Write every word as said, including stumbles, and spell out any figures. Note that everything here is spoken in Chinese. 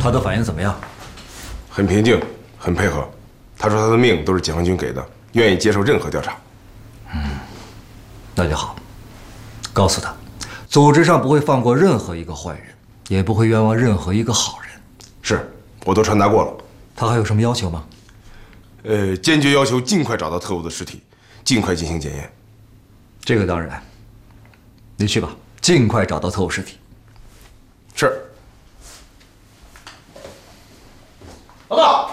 他的反应怎么样？ 很平静，很配合。他说他的命都是解放军给的，愿意接受任何调查。 嗯，那就好。告诉他，组织上不会放过任何一个坏人，也不会冤枉任何一个好人。 是，我都传达过了。 他还有什么要求吗？ 呃，坚决要求尽快找到特务的尸体，尽快进行检验。 这个当然。你去吧，尽快找到特务尸体。 是。老大。